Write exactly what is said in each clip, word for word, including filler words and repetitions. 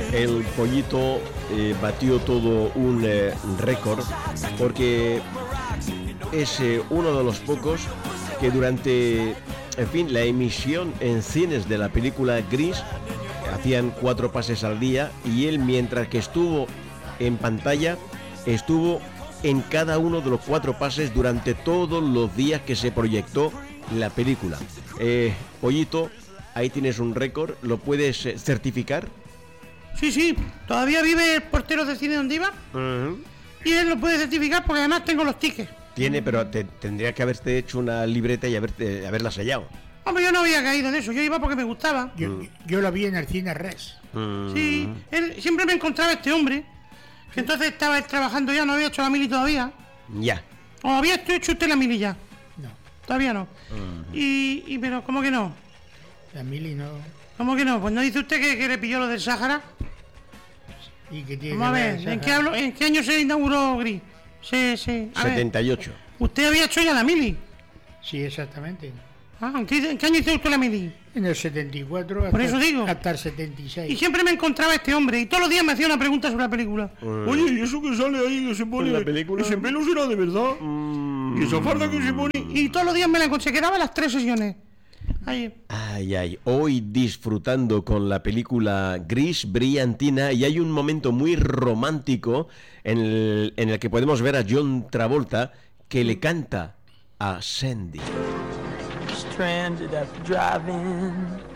el Pollito eh, batió todo un eh, récord porque es eh, uno de los pocos que durante, en fin, la emisión en cines de la película Gris hacían cuatro pases al día y él, mientras que estuvo en pantalla, estuvo en cada uno de los cuatro pases durante todos los días que se proyectó la película. Eh, Pollito, ahí tienes un récord, ¿lo puedes eh, certificar? Sí, sí, todavía vive el portero de cine donde iba. Uh-huh. Y él lo puede certificar porque además tengo los tickets. Tiene, pero te, tendría que haberte hecho una libreta y haberte, haberla sellado. Hombre, yo no había caído en eso, yo iba porque me gustaba. Yo, mm. yo lo vi en el cine Res. Mm. Sí, él, siempre me encontraba este hombre, que entonces estaba él trabajando ya, no había hecho la mili todavía. Ya. ¿O había hecho usted la mili ya? No. Todavía no. Uh-huh. Y, y, pero, ¿cómo que no? La mili no. ¿Cómo que no? Pues no dice usted que, que le pilló lo del Sáhara. ¿Y qué tiene? Vamos a ver, ¿en qué, hablo, ¿en qué año se inauguró Gris? Sí, sí. A setenta y ocho. Ver. ¿Usted había hecho ya la mili? Sí, exactamente. Ah, ¿en qué, ¿en qué año hizo usted la mili? En el setenta y cuatro. Por hasta, eso digo. Hasta el setenta y seis. Y siempre me encontraba este hombre y todos los días me hacía una pregunta sobre la película. Mm. Oye, ¿y eso que sale ahí que se pone? ¿En la película? ¿Ese pelo será de verdad? Mm. ¿Y esa farda que se pone? Y todos los días me la encontré, se quedaba las tres sesiones. Ay. ay, ay, hoy disfrutando con la película Gris, Brillantina, y hay un momento muy romántico en el, en el que podemos ver a John Travolta que le canta a Sandy. Stranded after driving,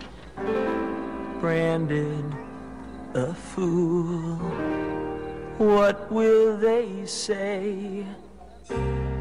branded a fool. What will they say?